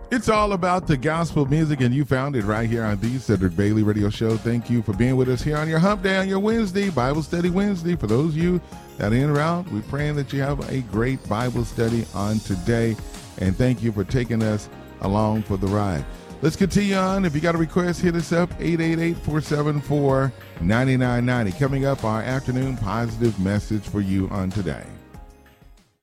It's all about the gospel music, and you found it right here on the Cedric Bailey Radio Show. Thank you for being with us here on your Hump Day, on your Wednesday, Bible Study Wednesday. For those of you that are in and around, we're praying that you have a great Bible study on today, and thank you for taking us along for the ride. Let's continue on. If you got a request, hit us up, 888-474-9990. Coming up, our afternoon positive message for you on today.